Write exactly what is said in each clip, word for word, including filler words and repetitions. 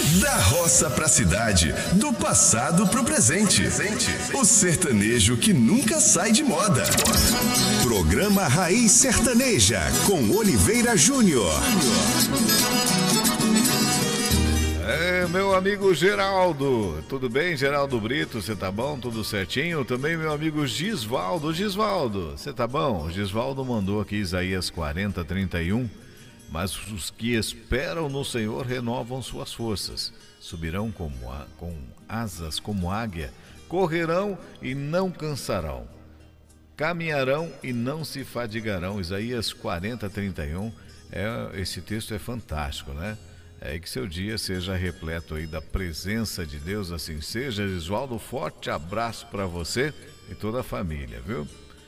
Da roça pra cidade, do passado pro presente. O sertanejo que nunca sai de moda. Programa Raiz Sertaneja, com Oliveira Júnior. É, meu amigo Geraldo, tudo bem, Geraldo Brito, você tá bom? Tudo certinho? Também meu amigo Gisvaldo, Gisvaldo, você tá bom? O Gisvaldo mandou aqui Isaías quarenta, trinta e um, mas os que esperam no Senhor renovam suas forças, subirão como a, com asas como águia, correrão e não cansarão, caminharão e não se fadigarão. Isaías quarenta, trinta e um, é, esse texto é fantástico, né? É que seu dia seja repleto aí da presença de Deus, assim seja. Gisvaldo, forte abraço para você e toda a família, viu?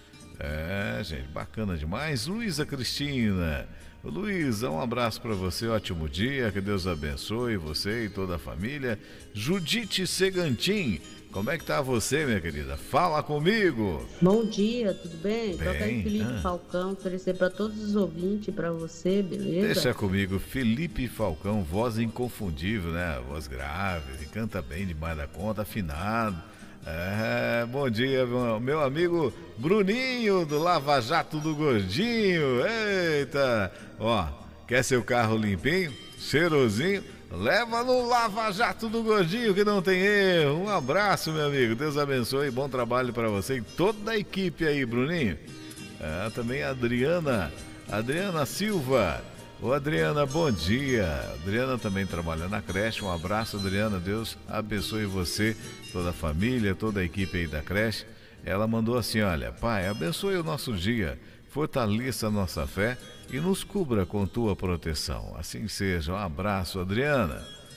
É, gente, bacana demais. Luísa Cristina, Luísa, um abraço para você, ótimo dia, que Deus abençoe você e toda a família. Judite Segantin, como é que tá você, minha querida? Fala comigo! Bom dia, tudo bem? Bem, Toca aí Felipe ah. Falcão, oferecer para todos os ouvintes, para você, beleza? Deixa comigo, Felipe Falcão, voz inconfundível, né? Voz grave, ele canta bem demais da conta, afinado. É, bom dia, meu, meu amigo Bruninho, do Lava Jato do Gordinho. Eita! Ó, quer seu carro limpinho, cheirosinho? Leva no Lava Jato do Gordinho, que não tem erro. Um abraço, meu amigo. Deus abençoe. Bom trabalho para você e toda a equipe aí, Bruninho. Ah, também a Adriana. Adriana Silva. Ô, Adriana, bom dia. Adriana também trabalha na creche. Um abraço, Adriana. Deus abençoe você, toda a família, toda a equipe aí da creche. Ela mandou assim, olha, Pai, abençoe o nosso dia, fortaleça a nossa fé e nos cubra com tua proteção. Assim seja. Um abraço, Adriana.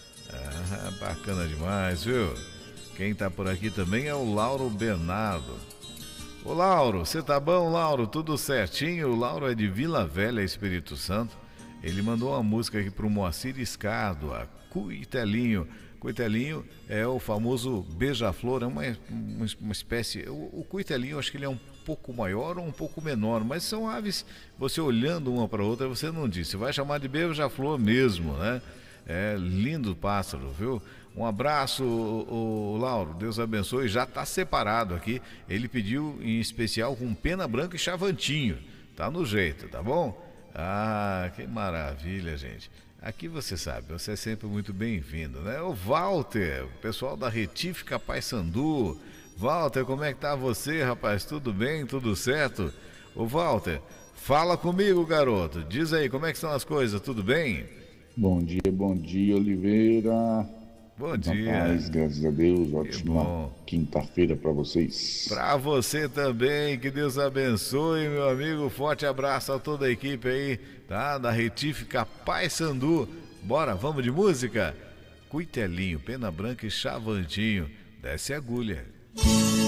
Ah, bacana demais, viu? Quem tá por aqui também é o Lauro Bernardo. Ô, Lauro, você tá bom, Lauro? Tudo certinho? O Lauro é de Vila Velha, Espírito Santo. Ele mandou uma música aqui pro Moacir Escardo, a Cuitelinho. Cuitelinho é o famoso beija-flor, é uma, uma, uma espécie... O, o cuitelinho, eu acho que ele é um pouco maior ou um pouco menor, mas são aves, você olhando uma para outra, você não diz, você vai chamar de beija-flor mesmo, né? É lindo pássaro, viu? Um abraço, o, o Lauro, Deus abençoe, já está separado aqui, ele pediu em especial com pena branca e chavantinho, tá no jeito, tá bom? Ah, que maravilha, gente. Aqui você sabe, você é sempre muito bem-vindo, né? O Walter, o pessoal da Retífica Paysandu. Walter, como é que tá você, rapaz? Tudo bem? Tudo certo? Ô, Walter, fala comigo, garoto. Diz aí, como é que estão as coisas? Tudo bem? Bom dia, bom dia, Oliveira. Bom dia. Paz, graças a Deus. Ótima quinta-feira para vocês. Para você também, que Deus abençoe, meu amigo. Forte abraço a toda a equipe aí, tá? Da Retífica Paysandu. Bora, vamos de música? Cuitelinho, pena branca e chavantinho. Desce a agulha.